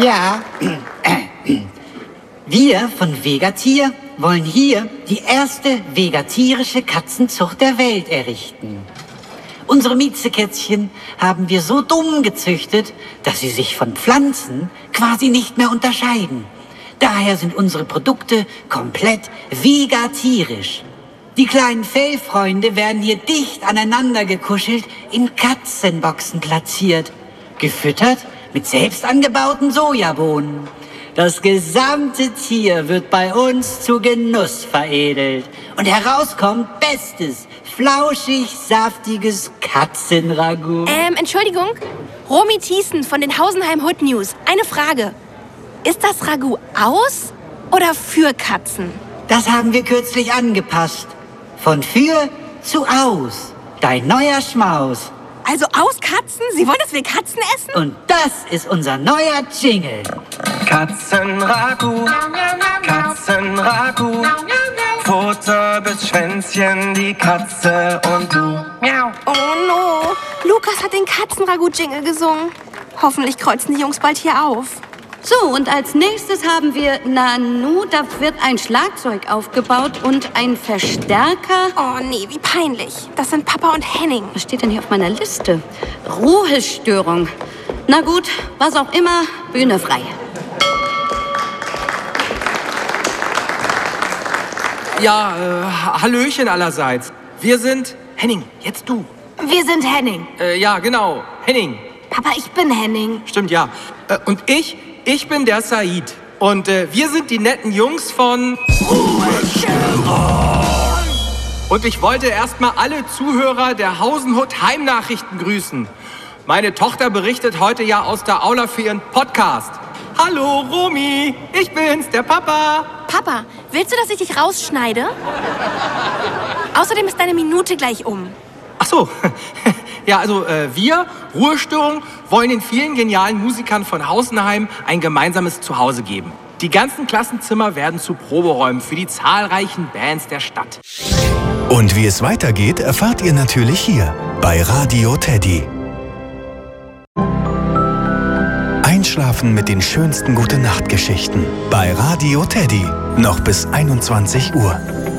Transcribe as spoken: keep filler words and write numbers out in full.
Ja, wir von Vegatier wollen hier die erste vegatierische Katzenzucht der Welt errichten. Unsere Miezekätzchen haben wir so dumm gezüchtet, dass sie sich von Pflanzen quasi nicht mehr unterscheiden. Daher sind unsere Produkte komplett vegatierisch. Die kleinen Fellfreunde werden hier dicht aneinander gekuschelt in Katzenboxen platziert, gefüttert mit selbst angebauten Sojabohnen. Das gesamte Tier wird bei uns zu Genuss veredelt und herauskommt bestes, flauschig, saftiges Katzenragout. Ähm, Entschuldigung, Romy Thiessen von den Hausenheim Hood News. Eine Frage. Ist das Ragout aus oder für Katzen? Das haben wir kürzlich angepasst. Von für zu aus. Dein neuer Schmaus. Also aus Katzen? Sie wollen, dass wir Katzen essen? Und das ist unser neuer Jingle. Katzenragout, Katzenragout. Futter bis Schwänzchen, die Katze und du. Miau. Oh no. Lukas hat den Katzenragout-Jingle gesungen. Hoffentlich kreuzen die Jungs bald hier auf. So, und als nächstes haben wir Nanu. Da wird ein Schlagzeug aufgebaut und ein Verstärker. Oh nee, wie peinlich. Das sind Papa und Henning. Was steht denn hier auf meiner Liste? Ruhestörung. Na gut, was auch immer, Bühne frei. Ja, äh, Hallöchen allerseits. Wir sind Henning, jetzt du. Wir sind Henning. Äh, ja, genau, Henning. Papa, ich bin Henning. Stimmt, ja. Äh, und ich, ich bin der Said. Und äh, wir sind die netten Jungs von Ruhestörung. Und ich wollte erstmal alle Zuhörer der Hausenhut Heimnachrichten grüßen. Meine Tochter berichtet heute ja aus der Aula für ihren Podcast. Hallo, Romy, ich bin's, der Papa. Papa, willst du, dass ich dich rausschneide? Außerdem ist deine Minute gleich um. Ach so, ja, also äh, wir, Ruhestörung, wollen den vielen genialen Musikern von Hausenheim ein gemeinsames Zuhause geben. Die ganzen Klassenzimmer werden zu Proberäumen für die zahlreichen Bands der Stadt. Und wie es weitergeht, erfahrt ihr natürlich hier bei Radio Teddy. Einschlafen mit den schönsten Gute-Nacht-Geschichten bei Radio Teddy. Noch bis einundzwanzig Uhr.